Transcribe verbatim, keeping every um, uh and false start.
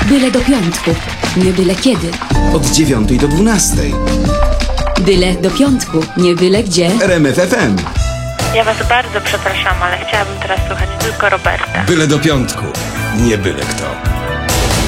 Byle do piątku, nie byle kiedy. Od dziewiątej do dwunastej. Byle do piątku, nie byle gdzie. R M F F M. Ja was bardzo przepraszam, ale chciałabym teraz słuchać tylko Roberta. Byle do piątku, nie byle kto.